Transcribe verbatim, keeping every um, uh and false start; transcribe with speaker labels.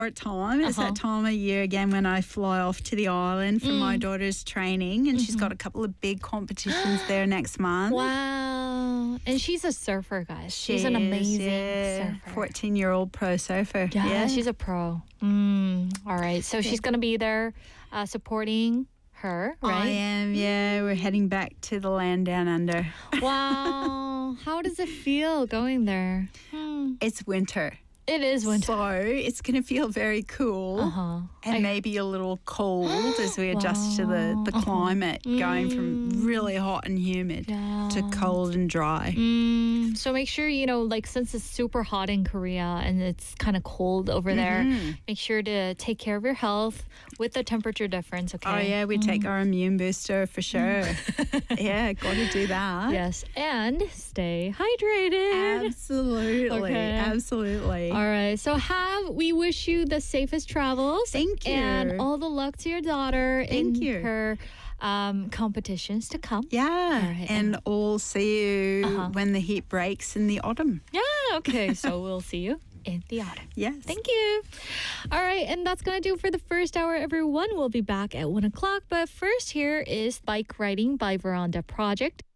Speaker 1: time. It's
Speaker 2: Uh-huh.
Speaker 1: that time of year again when I fly off to the island for my daughter's training, and she's got a couple of big competitions there next month.
Speaker 2: Wow. And she's a surfer, guys. She's an
Speaker 1: She is,
Speaker 2: amazing
Speaker 1: yeah,
Speaker 2: surfer.
Speaker 1: fourteen-year-old pro surfer.
Speaker 2: Yeah,
Speaker 1: Yeah,
Speaker 2: she's a pro. Mm, all right. So she's going to be there uh, supporting her,
Speaker 1: I
Speaker 2: right?
Speaker 1: am. Yeah, we're heading back to the land down under.
Speaker 2: Wow. How does it feel going there? Hmm.
Speaker 1: It's winter.
Speaker 2: It is winter.
Speaker 1: So it's going to feel very cool
Speaker 2: Uh-huh.
Speaker 1: and
Speaker 2: I-
Speaker 1: maybe a little cold as we adjust to the, the climate, going from really hot and humid
Speaker 2: Yeah.
Speaker 1: to cold and dry.
Speaker 2: Mm, so make sure, you know, like since it's super hot in Korea and it's kind of cold over there, make sure to take care of your health with the temperature difference, okay?
Speaker 1: Oh, yeah, we take our immune booster for sure. Yeah, got to do that.
Speaker 2: Yes, and stay hydrated.
Speaker 1: Absolutely.
Speaker 2: Okay.
Speaker 1: Absolutely.
Speaker 2: All right, so have we wish you the safest travels.
Speaker 1: Thank you.
Speaker 2: And all the luck to your daughter in
Speaker 1: Thank you.
Speaker 2: her um, competitions to come.
Speaker 1: Yeah,
Speaker 2: right,
Speaker 1: and we'll see you
Speaker 2: Uh-huh.
Speaker 1: when the heat breaks in the autumn.
Speaker 2: Yeah, okay, so we'll see you in the autumn.
Speaker 1: Yes.
Speaker 2: Thank you. All right, and that's going to do for the first hour, everyone. We'll be back at one o'clock. But first, here is Bike Riding by Veranda Project.